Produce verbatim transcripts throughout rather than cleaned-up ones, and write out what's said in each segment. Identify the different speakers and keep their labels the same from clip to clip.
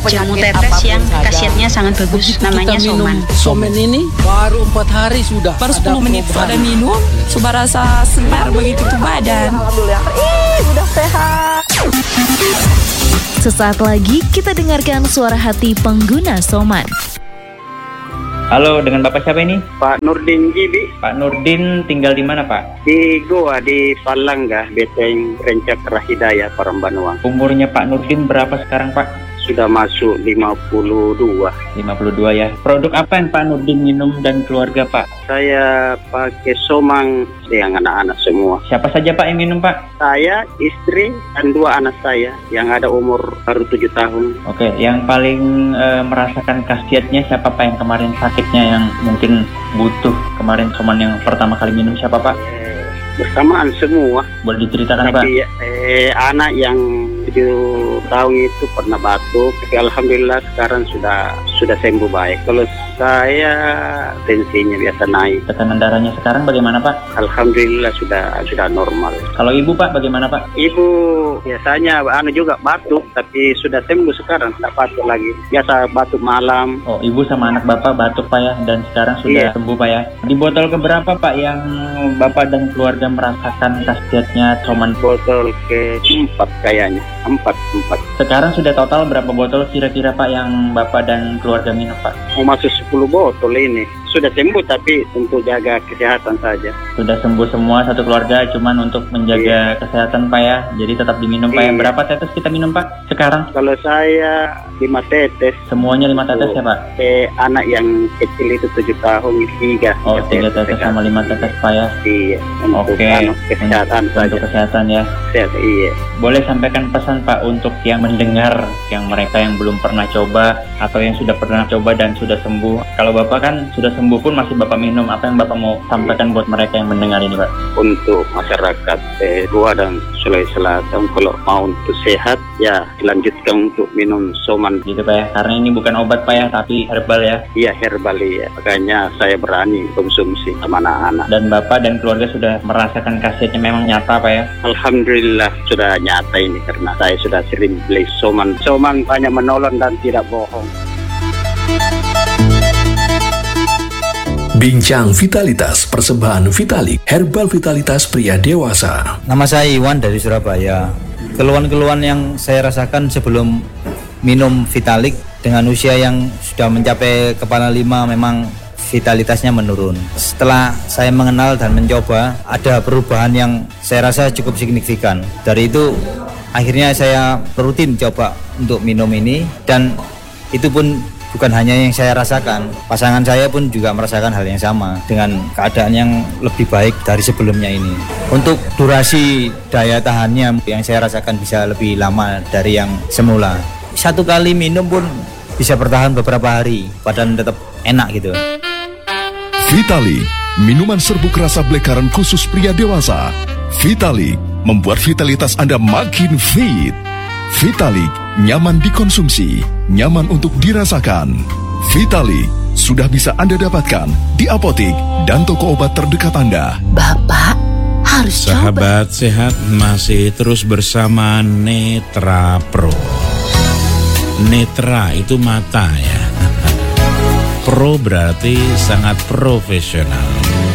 Speaker 1: jamu tetes yang khasiatnya sangat bagus.
Speaker 2: Begitu
Speaker 1: namanya
Speaker 2: kita minum
Speaker 1: Soman.
Speaker 2: Soman ini baru empat hari sudah.
Speaker 3: Baru
Speaker 2: ada
Speaker 3: sepuluh menit
Speaker 2: perubahan.
Speaker 3: ada minum, sudah rasa segar begitu tuh badan.
Speaker 4: Alhamdulillah, ih udah sehat.
Speaker 5: Sesaat lagi kita dengarkan suara hati pengguna Soman.
Speaker 6: Halo, dengan Bapak siapa ini?
Speaker 7: Pak Nurdin Gibi.
Speaker 6: Pak Nurdin tinggal di mana, Pak?
Speaker 7: Di Goa, di Palangga, Beteng Rencakra Hidayah, Parambanuang.
Speaker 6: Umurnya Pak Nurdin berapa sekarang, Pak?
Speaker 7: Sudah masuk lima puluh dua.
Speaker 6: lima puluh dua ya. Produk apa yang Pak Nurdin minum dan keluarga, Pak?
Speaker 7: Saya pakai Somang dengan anak-anak semua.
Speaker 6: Siapa saja, Pak, yang minum, Pak?
Speaker 7: Saya, istri, dan dua anak saya yang ada umur baru tujuh tahun.
Speaker 6: Oke, yang paling e, merasakan khasiatnya siapa, Pak, yang kemarin sakitnya yang mungkin butuh kemarin Soman yang pertama kali minum siapa, Pak?
Speaker 7: Eh, bersamaan semua.
Speaker 6: Boleh diceritakan, Pak?
Speaker 7: Tapi eh, anak yang tujuh tahun itu pernah batuk, tapi alhamdulillah sekarang sudah sudah sembuh baik. Kalau saya tensinya biasa naik.
Speaker 6: Tekanan darahnya sekarang bagaimana, Pak?
Speaker 7: Alhamdulillah sudah sudah normal.
Speaker 6: Kalau ibu, Pak, bagaimana, Pak?
Speaker 7: Ibu biasanya anu juga batuk, tapi sudah sembuh sekarang, tidak batuk lagi. Biasa batuk malam.
Speaker 6: Oh, ibu sama anak Bapak batuk, Pak, ya, dan sekarang sudah
Speaker 7: Iya.
Speaker 6: sembuh, Pak, ya. Di botol keberapa, Pak, yang Bapak dan keluarga merasakan khasiatnya Soman?
Speaker 7: Botol keempat kayaknya, empat empat.
Speaker 6: Sekarang sudah total berapa botol kira-kira, Pak, yang Bapak dan keluarga minum, Pak?
Speaker 7: Mau masuk sepuluh botol ini. Sudah sembuh tapi untuk jaga kesehatan saja.
Speaker 6: Sudah sembuh semua satu keluarga, cuman untuk menjaga
Speaker 7: Iya.
Speaker 6: kesehatan, Pak, ya. Jadi tetap diminum, Pak, ya.
Speaker 7: Iya.
Speaker 6: Berapa tetes kita minum, Pak, sekarang?
Speaker 7: Kalau saya lima tetes.
Speaker 6: Semuanya lima tetes ya, Pak?
Speaker 7: Eh, anak yang kecil itu tujuh tahun, tiga.
Speaker 6: Oh, tiga tetes sama lima tetes, Pak, ya.
Speaker 7: Iya, untuk
Speaker 6: Oke,
Speaker 7: anu, kesehatan
Speaker 6: untuk,
Speaker 7: saja.
Speaker 6: untuk kesehatan, ya.
Speaker 7: Sehat, iya.
Speaker 6: Boleh sampaikan pesan, Pak, untuk yang mendengar, yang mereka yang belum pernah coba atau yang sudah pernah coba dan sudah sembuh. Kalau Bapak kan sudah sembuh pun masih Bapak minum, apa yang Bapak mau sampaikan buat mereka yang mendengar ini, Pak?
Speaker 7: Untuk masyarakat eh, Goa dan Sulawesi Selatan, kalau mau untuk sehat, ya dilanjutkan untuk minum Soman.
Speaker 6: Gitu, Pak, ya. Karena ini bukan obat, Pak, ya, tapi herbal, ya.
Speaker 7: Iya, herbal, ya. Makanya saya berani konsumsi sama anak-anak.
Speaker 6: Dan Bapak dan keluarga sudah merasakan khasiatnya memang nyata, Pak, ya.
Speaker 7: Alhamdulillah sudah nyata ini karena saya sudah sering beli Soman. Soman banyak menolong dan tidak bohong.
Speaker 8: Bincang Vitalitas Persembahan Vitalik Herbal Vitalitas Pria Dewasa.
Speaker 9: Nama saya Iwan dari Surabaya. Keluhan-keluhan yang saya rasakan sebelum minum Vitalik dengan usia yang sudah mencapai kepala lima memang vitalitasnya menurun. Setelah saya mengenal dan mencoba, ada perubahan yang saya rasa cukup signifikan. Dari itu akhirnya saya rutin coba untuk minum ini, dan itu pun bukan hanya yang saya rasakan, pasangan saya pun juga merasakan hal yang sama dengan keadaan yang lebih baik dari sebelumnya ini. Untuk durasi daya tahannya yang saya rasakan bisa lebih lama dari yang semula. Satu kali minum pun bisa bertahan beberapa hari, badan tetap enak gitu.
Speaker 10: Vitalik, minuman serbuk rasa black currant khusus pria dewasa. Vitalik membuat vitalitas Anda makin fit. Vitalik nyaman dikonsumsi, nyaman untuk dirasakan. Vitalik sudah bisa Anda dapatkan di apotik dan toko obat terdekat Anda.
Speaker 5: Bapak harus
Speaker 11: Sahabat sehat masih terus bersama Netra Pro. Netra itu mata, ya. Pro berarti sangat profesional.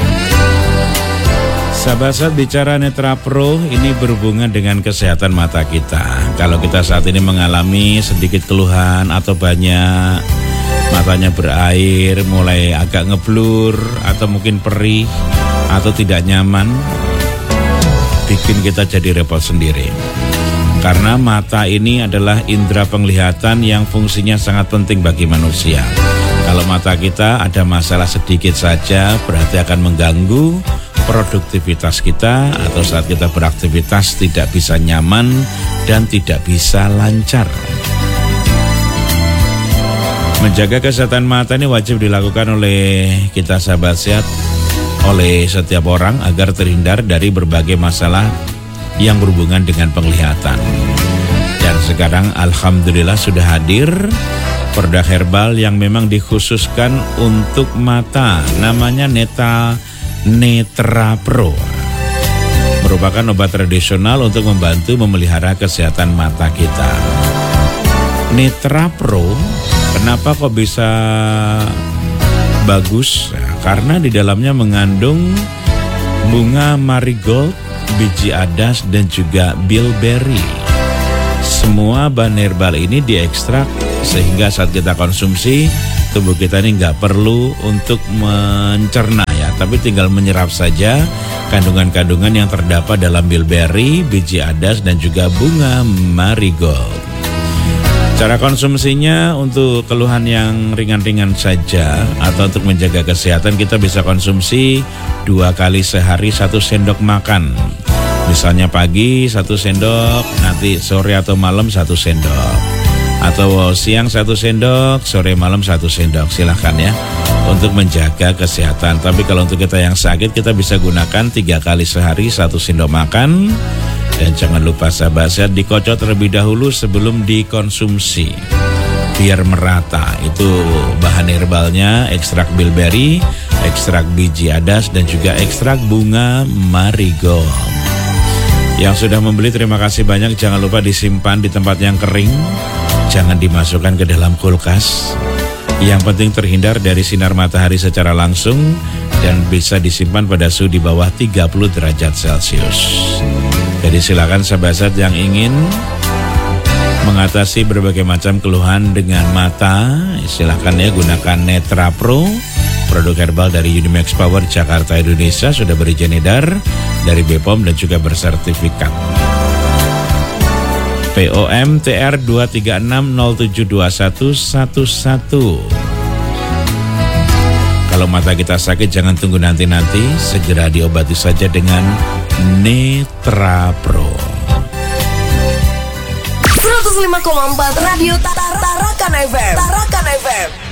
Speaker 11: Sahabat bicara Netra Pro ini berhubungan dengan kesehatan mata kita. Kalau kita saat ini mengalami sedikit keluhan atau banyak matanya berair, mulai agak ngeblur atau mungkin perih atau tidak nyaman, bikin kita jadi repot sendiri. Karena mata ini adalah indera penglihatan yang fungsinya sangat penting bagi manusia. Kalau mata kita ada masalah sedikit saja berarti akan mengganggu produktivitas kita, atau saat kita beraktivitas tidak bisa nyaman dan tidak bisa lancar. Menjaga kesehatan mata ini wajib dilakukan oleh kita sahabat sehat, oleh setiap orang agar terhindar dari berbagai masalah yang berhubungan dengan penglihatan. Dan sekarang alhamdulillah sudah hadir produk herbal yang memang dikhususkan untuk mata, namanya Neta Netra Pro. Merupakan obat tradisional untuk membantu memelihara kesehatan mata kita. Netra Pro, kenapa kok bisa bagus? Nah, karena di dalamnya mengandung bunga marigold, biji adas, dan juga bilberry. Semua bahan herbal ini diekstrak sehingga saat kita konsumsi, tubuh kita ini nggak perlu untuk mencerna ya, tapi tinggal menyerap saja kandungan-kandungan yang terdapat dalam bilberry, biji adas, dan juga bunga marigold. Cara konsumsinya untuk keluhan yang ringan-ringan saja atau untuk menjaga kesehatan, kita bisa konsumsi dua kali sehari satu sendok makan. Misalnya pagi satu sendok, nanti sore atau malam satu sendok. Atau siang satu sendok, sore malam satu sendok. Silahkan ya, untuk menjaga kesehatan. Tapi kalau untuk kita yang sakit, kita bisa gunakan tiga kali sehari satu sendok makan. Dan jangan lupa sahabat sehat, dikocok terlebih dahulu sebelum dikonsumsi, biar merata. Itu bahan herbalnya, ekstrak bilberry, ekstrak biji adas, dan juga ekstrak bunga marigold. Yang sudah membeli, terima kasih banyak. Jangan lupa disimpan di tempat yang kering, jangan dimasukkan ke dalam kulkas. Yang penting terhindar dari sinar matahari secara langsung dan bisa disimpan pada suhu di bawah tiga puluh derajat Celcius. Jadi silakan sahabat yang ingin mengatasi berbagai macam keluhan dengan mata, silakan ya gunakan Netra Pro, produk herbal dari Unimax Power Jakarta Indonesia, sudah berizin edar dari B P O M dan juga bersertifikat. P O M T R dua tiga enam nol tujuh dua satu satu satu. Kalau mata kita sakit, jangan tunggu nanti-nanti, segera diobati saja dengan Netra Pro.
Speaker 12: seratus lima koma empat Radio Tarakan F M. Tarakan F M.